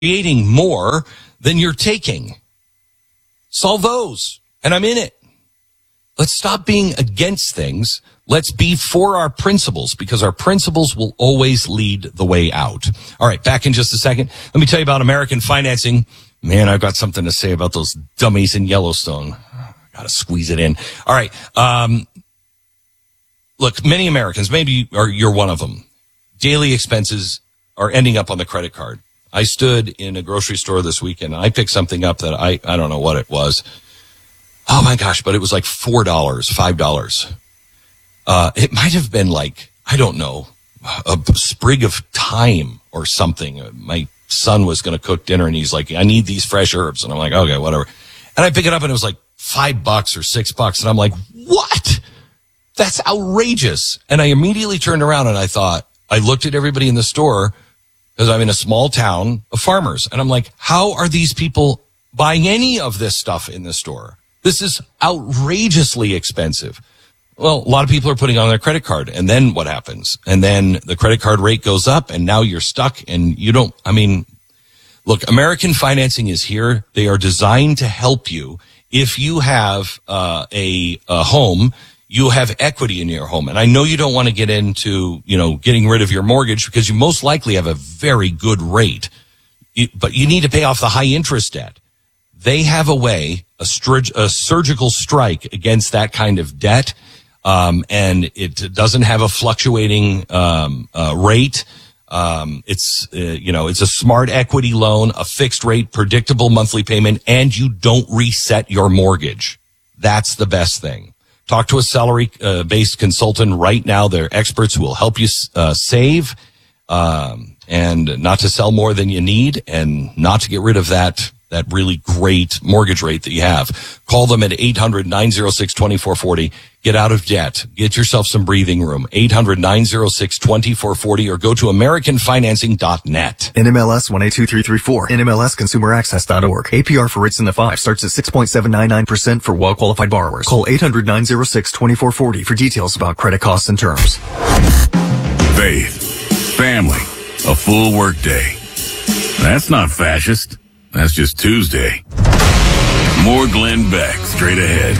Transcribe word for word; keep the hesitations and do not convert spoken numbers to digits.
creating more than you're taking. Solve those. And I'm in it. Let's stop being against things. Let's be for our principles, because our principles will always lead the way out. All right, back in just a second. Let me tell you about American Financing. Man, I've got something to say about those dummies in Yellowstone. Got to squeeze it in. All right. Um, look, many Americans, maybe are, you're one of them. Daily expenses are ending up on the credit card. I stood in a grocery store this weekend and I picked something up that I, I don't know what it was. Oh my gosh, but it was like four dollars, five dollars. Uh, it might have been like, I don't know, a sprig of thyme or something. My son was going to cook dinner and he's like, I need these fresh herbs. And I'm like, okay, whatever. And I pick it up and it was like five bucks or six bucks. And I'm like, what? That's outrageous. And I immediately turned around and I thought, I looked at everybody in the store because I'm in a small town of farmers. And I'm like, how are these people buying any of this stuff in the store? This is outrageously expensive. Well, a lot of people are putting on their credit card. And then what happens? And then the credit card rate goes up and now you're stuck and you don't, I mean, look, American Financing is here. They are designed to help you. If you have uh, a, a home, you have equity in your home. And I know you don't want to get into, you know, getting rid of your mortgage because you most likely have a very good rate, but you need to pay off the high interest debt. They have a way, a, strig- a surgical strike against that kind of debt. Um, and it doesn't have a fluctuating, um, uh, rate. Um, it's, uh, you know, it's a smart equity loan, a fixed rate, predictable monthly payment, and you don't reset your mortgage. That's the best thing. Talk to a salary-based consultant right now. They're experts who will help you uh, save um, and not to sell more than you need and not to get rid of that that really great mortgage rate that you have. Call them at eight hundred, nine oh six, two four four oh. Get out of debt. Get yourself some breathing room. eight hundred, nine oh six, two four four oh or go to american financing dot net. N M L S one eight two three three four. N M L S consumer access dot org. A P R for rates in the five starts at six point seven nine nine percent for well-qualified borrowers. Call eight hundred, nine oh six, two four four oh for details about credit costs and terms. Faith, family, a full workday. That's not fascist. That's just Tuesday. More Glenn Beck straight ahead.